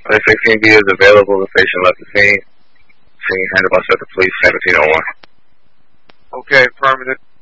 16B is available. The patient left the scene. Scene handed by Seth the police, 1701. Okay, affirmative.